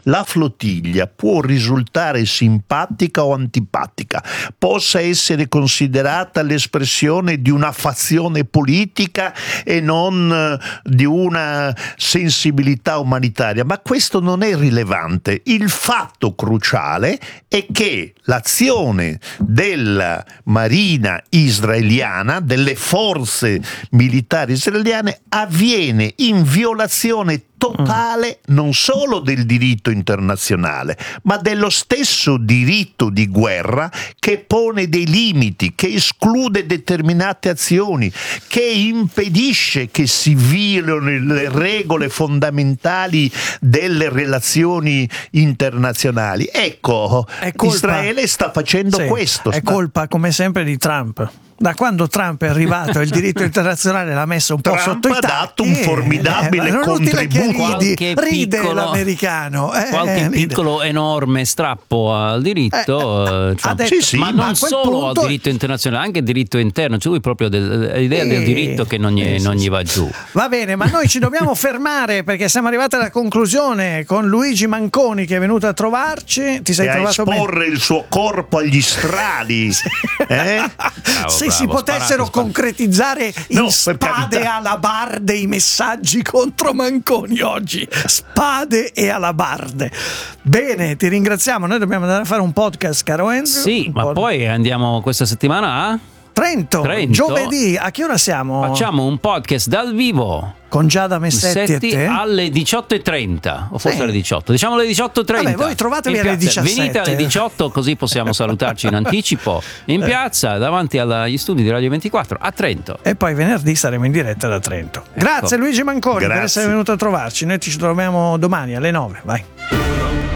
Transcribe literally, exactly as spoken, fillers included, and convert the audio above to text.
la flottiglia può risultare simpatica o antipatica, possa essere considerata l'espressione di una fazione politica e non eh, di una sensibilità umanitaria, ma questo non è rilevante. Il fatto cruciale è che l'azione della marina israeliana, delle forze militari israeliane, avviene in violazione totale non solo del diritto internazionale, ma dello stesso diritto di guerra, che pone dei limiti, che esclude determinate azioni, che impedisce che si violino le regole fondamentali delle relazioni internazionali. Ecco, Israele sta facendo sì, questo. È sta... colpa, come sempre, di Trump. Da quando Trump è arrivato il diritto internazionale l'ha messo un po' Trump sotto i tacchi. ha dato un formidabile eh, non contributo. Ridi, ride piccolo, l'americano. Eh, qualche ride. piccolo enorme strappo al diritto, Eh, eh, Trump. detto, sì, sì, ma ma non solo punto... al diritto internazionale, anche al diritto interno. C'è lui proprio del, l'idea eh, del diritto che non gli, eh, sì, non gli sì. va giù. Va bene, ma noi ci dobbiamo fermare perché siamo arrivati alla conclusione con Luigi Manconi che è venuto a trovarci. Ti sei e trovato a esporre bene? il suo corpo agli strali. eh? Bravo, Se bravo, si potessero sparato, concretizzare in No, per spade carità. alabarde i messaggi contro Manconi oggi, spade e alabarde. Bene, ti ringraziamo. Noi dobbiamo andare a fare un podcast, caro Andrew. Sì, Un ma pod- poi andiamo questa settimana a Trento, Trento. giovedì, a che ora siamo? facciamo un podcast dal vivo Con Giada Messetti e Setti te? alle diciotto e trenta o forse Sì. alle diciotto, diciamo alle diciotto e trenta. Vabbè, voi trovatevi In alle piazza. diciassette. Venite alle diciotto così possiamo salutarci in anticipo in piazza davanti agli studi di Radio ventiquattro a Trento. E poi venerdì saremo in diretta da Trento. Grazie Luigi Manconi per Grazie. essere venuto a trovarci. Noi ci troviamo domani alle nove. Vai.